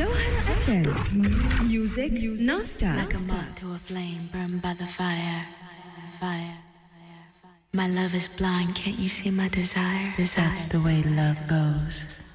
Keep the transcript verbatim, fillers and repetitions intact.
Jawhara F M. Music non-stop. Like a moth to a flame burned by the fire. Fire. My love is blind, can't you see my desire? That's the way love goes.